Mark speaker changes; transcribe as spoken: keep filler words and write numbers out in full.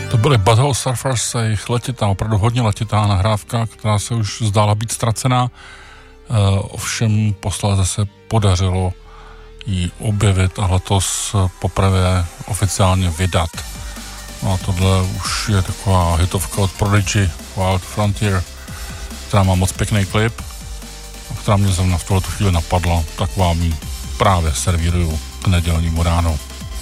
Speaker 1: To byly Butthole Surfers a jejich letitá, opravdu hodně letitá nahrávka, která se už zdála být ztracená. E, ovšem posléze se podařilo ji objevit a letos poprvé oficiálně vydat. No a tohle už je taková hitovka od Prodigy, Wild Frontier, která má moc pěkný klip, která mě zrovna v tuhletu chvíli napadla, tak vám ji právě servíruju k nedělnímu ránu.